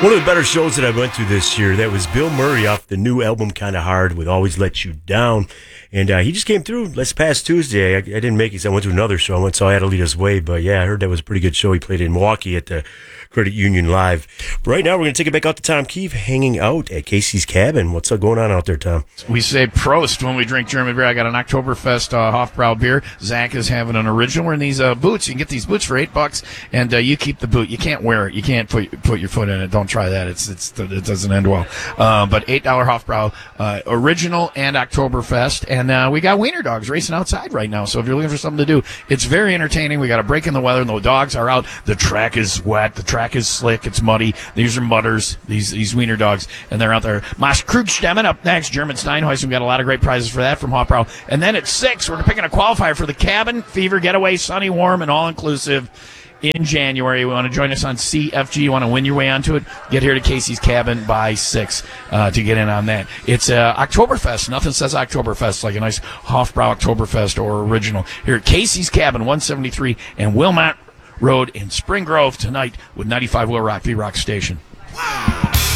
One of the better shows that I went to this year, that was Bill Murray off the new album Kinda Hard with Always Let You Down. And he just came through this past Tuesday. I didn't make it because I went to another show. I went saw Adelita's Way. But yeah, I heard that was a pretty good show. He played in Milwaukee at the Credit Union Live. But right now, we're going to take it back out to Tom Keefe, hanging out at Casey's Cabin. What's going on out there, Tom? We say Prost when we drink German beer. I got an Oktoberfest Hofbrau beer. Zach is having an original. We're in these boots. You can get these boots for $8, and you keep the boot. You can't wear it. You can't put your foot in it. Don't try that. It doesn't end well. But $8 Hofbrau original and Oktoberfest, and we got wiener dogs racing outside right now. So if you're looking for something to do, it's very entertaining. We got a break in the weather, and the dogs are out. The track is wet. The track is slick. It's muddy. These are mudders. These wiener dogs, and they're out there. Mas Krugstemmen up next. German Steinhuis. We got a lot of great prizes for that from Hofbrau. And then at 6, we're picking a qualifier for the Cabin Fever Getaway, sunny, warm, and all inclusive. In January. We want to join us on CFG. You want to win your way onto it? Get here to Casey's Cabin by 6 to get in on that. It's Oktoberfest. Nothing says Oktoberfest like a nice Hofbrau Oktoberfest or original. Here at Casey's Cabin, 173 and Wilmot Road in Spring Grove tonight with 95 Will Rock, the Rock Station.